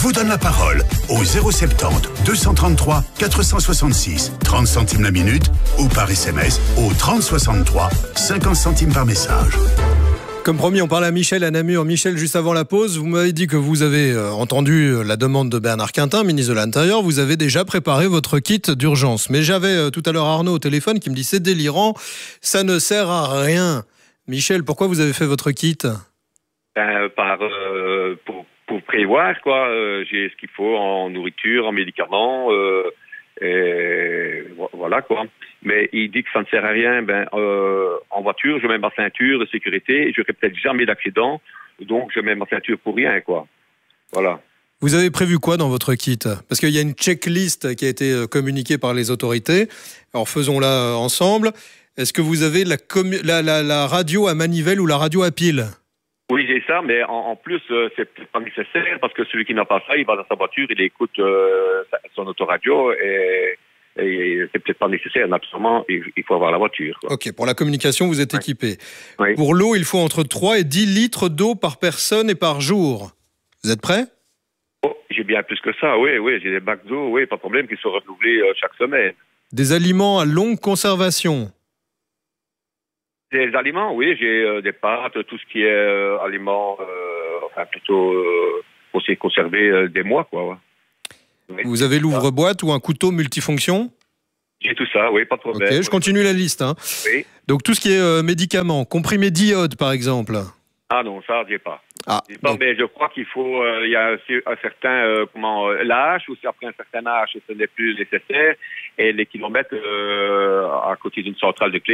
vous donne la parole au 070 233 466, 30 centimes la minute, ou par SMS au 3063, 50 centimes par message. Comme promis, on parle à Michel à Namur. Michel, juste avant la pause, vous m'avez dit que vous avez entendu la demande de Bernard Quintin, ministre de l'Intérieur. Vous avez déjà préparé votre kit d'urgence. Mais j'avais tout à l'heure Arnaud au téléphone qui me dit c'est délirant, ça ne sert à rien. Michel, pourquoi vous avez fait votre kit ? Pour prévoir, quoi. J'ai ce qu'il faut en nourriture, en médicaments, et voilà, quoi. Mais il dit que ça ne sert à rien. En voiture, je mets ma ceinture de sécurité. Je n'aurai peut-être jamais d'accident, donc je mets ma ceinture pour rien, quoi. Voilà. Vous avez prévu quoi dans votre kit ? Parce qu'il y a une checklist qui a été communiquée par les autorités. Alors faisons-la ensemble. Est-ce que vous avez la radio à manivelle ou la radio à pile ? Oui, j'ai ça, mais en plus, c'est peut-être pas nécessaire parce que celui qui n'a pas ça, il va dans sa voiture, il écoute son autoradio et c'est peut-être pas nécessaire. Naturellement, il faut avoir la voiture, quoi. Ok, pour la communication, vous êtes équipé. Oui. Pour l'eau, il faut entre 3 et 10 litres d'eau par personne et par jour. Vous êtes prêts ? Oh, j'ai bien plus que ça, oui, j'ai des bacs d'eau, oui, pas de problème, qui sont renouvelés chaque semaine. Des aliments à longue conservation. Des aliments, oui, j'ai des pâtes, tout ce qui est aliments, plutôt aussi conservé des mois, quoi. Ouais. Oui, vous avez l'ouvre-boîte ou un couteau multifonction ? J'ai tout ça, oui, pas de problème. Ok, je continue la liste. Hein. Oui. Donc tout ce qui est médicaments, comprimés d'iode par exemple. Ah non, ça, j'ai pas. Ah, Mais je crois qu'il faut, il y a un certain, l'âge, ou si après un certain âge, ce n'est plus nécessaire, et les kilomètres à côté d'une centrale de clé.